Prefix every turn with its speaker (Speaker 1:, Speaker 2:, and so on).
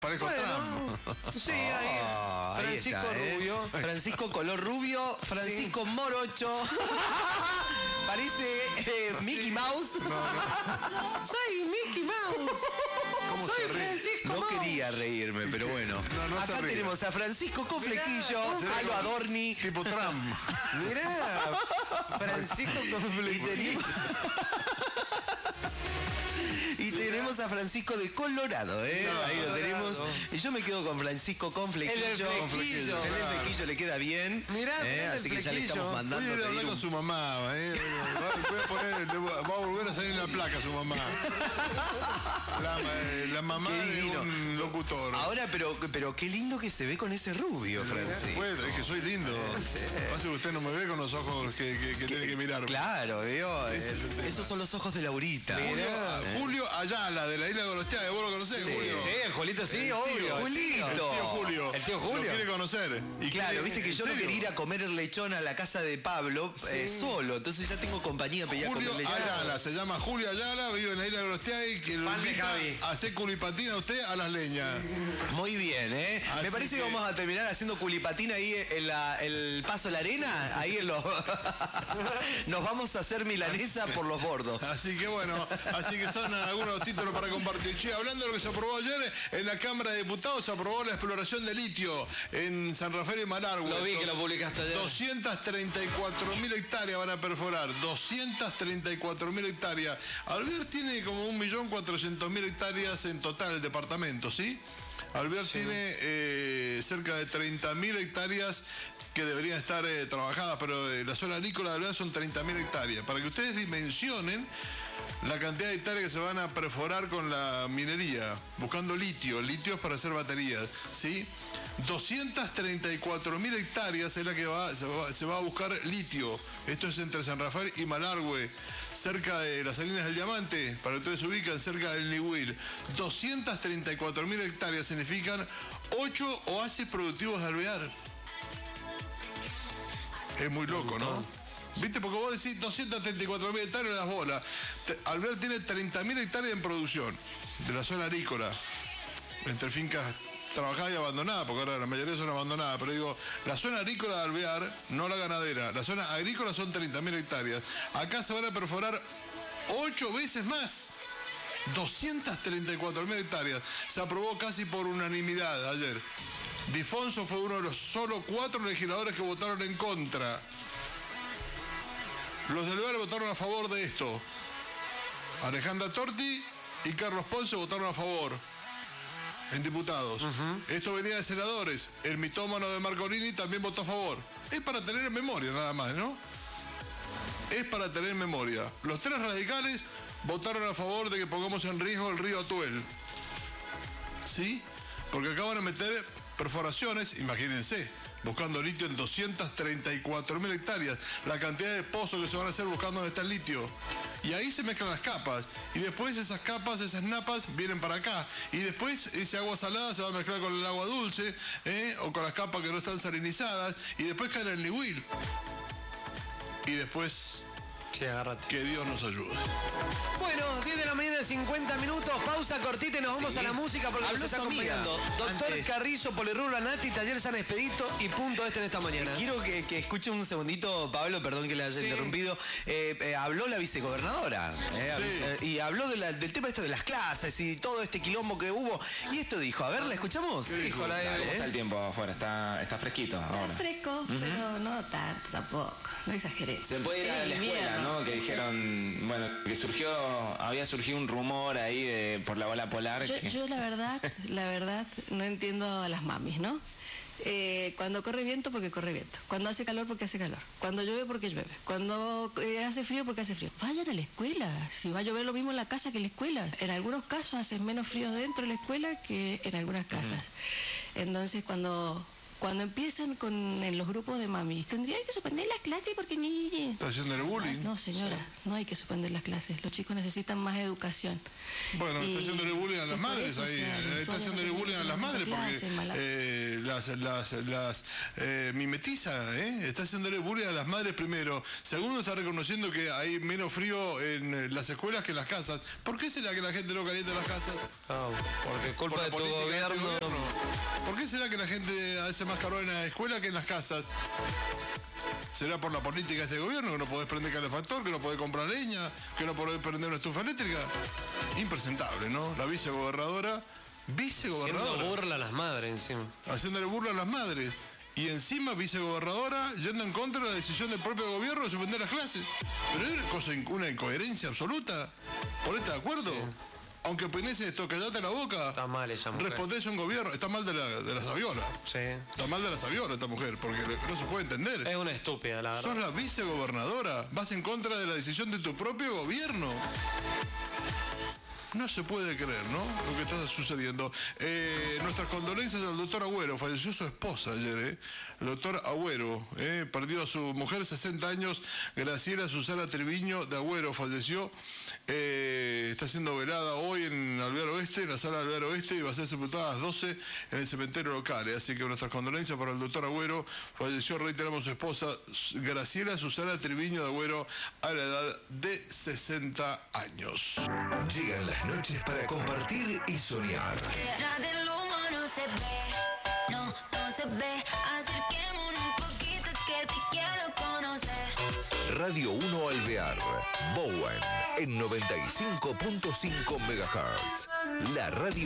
Speaker 1: Parezco Trump.
Speaker 2: Sí, ahí. Francisco
Speaker 3: está,
Speaker 2: Rubio.
Speaker 3: Francisco color rubio, Francisco morocho. Parece Mickey Mouse.
Speaker 2: Soy Mickey Mouse.
Speaker 1: ¿Cómo
Speaker 2: Soy
Speaker 1: se ríe?
Speaker 2: Francisco
Speaker 3: No
Speaker 2: Mouse.
Speaker 3: quería reírme, pero bueno.
Speaker 1: No se
Speaker 3: Acá
Speaker 1: ríe.
Speaker 3: tenemos a Francisco con flequillo, a lo Adorni.
Speaker 1: Tipo Trump.
Speaker 2: Mirá, Francisco con flequillo.
Speaker 3: Y tenemos a Francisco de Colorado, ¿eh?
Speaker 1: No,
Speaker 3: ahí lo
Speaker 2: Colorado.
Speaker 3: tenemos. Y yo me quedo con Francisco con flequillo.
Speaker 2: El del flequillo.
Speaker 3: El del flequillo le queda bien.
Speaker 2: Mirá, el del
Speaker 3: así que ya le
Speaker 2: flequillo.
Speaker 3: estamos mandando
Speaker 1: Voy a ir a
Speaker 3: a
Speaker 1: hablar
Speaker 3: pedir
Speaker 1: con
Speaker 3: un...
Speaker 1: su mamá, va a volver a salir en la placa su mamá. La mamá
Speaker 3: Qué
Speaker 1: de
Speaker 3: divino.
Speaker 1: un locutor.
Speaker 3: Ahora, pero qué lindo que se ve con ese rubio, Francisco.
Speaker 1: Puedo, es que soy lindo. Pasa que usted no me ve con los ojos que tiene que mirar.
Speaker 3: Claro, veo.
Speaker 1: Ese es el tema.
Speaker 3: Esos son los ojos de Laurita.
Speaker 1: Julio Ayala, de la isla de Gorostiaga, vos lo conocés, Julio.
Speaker 2: Sí, el Julito sí, obvio.
Speaker 3: Julito.
Speaker 1: El tío Julio.
Speaker 2: El tío Julio.
Speaker 1: Lo quiere conocer. Y
Speaker 3: Claro, viste que
Speaker 1: ¿en
Speaker 3: yo no
Speaker 1: serio?
Speaker 3: quería ir a comer el lechón a la casa de Pablo solo, entonces ya tengo compañía para ir a comer
Speaker 1: Julio
Speaker 3: lechón.
Speaker 1: Ayala, se llama Julio Ayala, vive en la isla de Gorostiaga y que lo
Speaker 2: Fan de
Speaker 1: invita
Speaker 2: Javi.
Speaker 1: a hacer culipatina a usted a las leñas.
Speaker 3: Muy bien, ¿eh?
Speaker 1: Así
Speaker 3: Me parece que
Speaker 1: que-
Speaker 3: vamos a terminar haciendo culipatina ahí en el Paso de la Arena, ahí en los... Nos vamos a hacer milanesa por los bordos.
Speaker 1: Así que bueno, así que son algunos títulos para compartir. Che, hablando de lo que se aprobó ayer, en la Cámara de Diputados se aprobó la exploración de litio en San Rafael y Malargüe.
Speaker 2: Lo vi que lo publicaste ayer.
Speaker 1: 234.000 hectáreas van a perforar, 234.000 hectáreas. Alvear tiene como 1.400.000 hectáreas en total el departamento, ¿sí? Alvear tiene cerca de 30.000 hectáreas que deberían estar trabajadas, pero la zona agrícola de Alvear son 30.000 hectáreas. Para que ustedes dimensionen la cantidad de hectáreas que se van a perforar con la minería, buscando litio. Litio es para hacer baterías, ¿sí? 234.000 hectáreas es la que se va a buscar litio. Esto es entre San Rafael y Malargüe, cerca de las Salinas del Diamante, para que ustedes se ubican, cerca del Nihuil. 234.000 hectáreas significan 8 oasis productivos de Alvear. Es muy loco, ¿no? ¿Viste? Porque vos decís 234.000 hectáreas, le das bola. Alvear tiene 30.000 hectáreas en producción de la zona agrícola, entre fincas trabajadas y abandonadas, porque ahora la mayoría son abandonadas, pero digo, la zona agrícola de Alvear, no la ganadera, la zona agrícola son 30.000 hectáreas. Acá se van a perforar 8 veces más. 234.000 hectáreas. Se aprobó casi por unanimidad ayer. Difonso fue uno de los solo 4 legisladores que votaron en contra. Los del Alvear votaron a favor de esto. Alejandra Torti y Carlos Ponce votaron a favor en diputados. Esto venía de senadores. El mitómano de Marcolini también votó a favor. Es para tener en memoria nada más, ¿no? Es para tener en memoria. Los 3 radicales votaron a favor de que pongamos en riesgo el río Atuel. ¿Sí? Porque acaban de meter perforaciones, imagínense, buscando litio en 234.000 hectáreas. La cantidad de pozos que se van a hacer buscando donde está el litio. Y ahí se mezclan las capas. Y después esas capas, esas napas, vienen para acá. Y después ese agua salada se va a mezclar con el agua dulce, o con las capas que no están salinizadas. Y después caen en el Nihuil. Y después,
Speaker 2: Sí, agárrate.
Speaker 1: que Dios nos ayude.
Speaker 2: Bueno, 10 de la mañana, 50 minutos, pausa cortita y nos vamos a la música porque
Speaker 3: Habló
Speaker 2: nos está
Speaker 3: su amiga
Speaker 2: acompañando Doctor
Speaker 3: antes.
Speaker 2: Carrizo, Polirrubro, Nati, Taller San Expedito y Punto Este en esta mañana.
Speaker 3: Quiero que escuche un segundito, Pablo, perdón que le haya interrumpido. Habló la vicegobernadora y habló del tema esto de las clases y todo este quilombo que hubo. Y esto dijo, a ver, ¿la escuchamos?
Speaker 2: Dijo la
Speaker 3: Dale.
Speaker 4: ¿Cómo está el tiempo afuera? Está fresquito ahora.
Speaker 5: Fresco, pero no tanto tampoco. No exageré.
Speaker 4: Se puede ir a la escuela, ¿no? Que dijeron, bueno, que había surgido un rumor ahí por la ola polar.
Speaker 5: Yo la verdad, no entiendo a las mamis, ¿no? Cuando corre viento, porque corre viento. Cuando hace calor, porque hace calor. Cuando llueve, porque llueve. Cuando hace frío, porque hace frío. Vayan a la escuela. Si va a llover lo mismo en la casa que en la escuela. En algunos casos hace menos frío dentro de la escuela que en algunas casas. Entonces, cuando empiezan en los grupos de mami, tendrían que suspender las clases porque ni...
Speaker 1: ¿Está haciendo el bullying?
Speaker 5: No, señora, no hay que suspender las clases. Los chicos necesitan más educación.
Speaker 1: Bueno, está haciendo el bullying a las madres ahí. Está haciendo el bullying a las madres porque las mimetiza, está haciéndole bullying a las madres primero. Segundo, está reconociendo que hay menos frío en las escuelas que en las casas. ¿Por qué será que la gente no calienta las casas?
Speaker 2: Porque culpa
Speaker 1: Por la
Speaker 2: de tu
Speaker 1: política de este
Speaker 2: gobierno.
Speaker 1: ¿Por qué será que la gente hace más calor en la escuela que en las casas? ¿Será por la política de este gobierno, que no podés prender calefactor, que no podés comprar leña, que no podés prender una estufa eléctrica? Impresentable, ¿no? La vicegobernadora.
Speaker 2: Haciendo burla a las madres encima.
Speaker 1: Haciéndole burla a las madres. Y encima vicegobernadora yendo en contra de la decisión del propio gobierno de suspender las clases. Pero es una incoherencia absoluta. ¿Ponete de acuerdo? Sí. Aunque opinés esto, callate la boca.
Speaker 2: Está mal esa mujer.
Speaker 1: Respondés a un gobierno. Está mal de la Saviola.
Speaker 2: Sí.
Speaker 1: Está mal de la Saviola esta mujer, porque no se puede entender.
Speaker 2: Es una estúpida, la verdad.
Speaker 1: Sos la vicegobernadora. Vas en contra de la decisión de tu propio gobierno. No se puede creer, ¿no? Lo que está sucediendo. Nuestras condolencias al doctor Agüero. Falleció su esposa ayer, El doctor Agüero, perdió a su mujer, 60 años. Graciela Susana Treviño de Agüero falleció. Está siendo velada hoy en Alvear Oeste, en la sala de Alvear Oeste, y va a ser sepultada a las 12 en el cementerio local. Así que nuestras condolencias para el doctor Agüero. Falleció, reiteramos, su esposa, Graciela Susana Treviño de Agüero, a la edad de 60 años.
Speaker 6: Llegan las noches para compartir y soñar.
Speaker 7: Detrás del humo no se ve, no se ve. Acerquémonos un poquito que te quiero conocer.
Speaker 6: Radio 1 Alvear, Bowen, en 95.5 MHz. La radio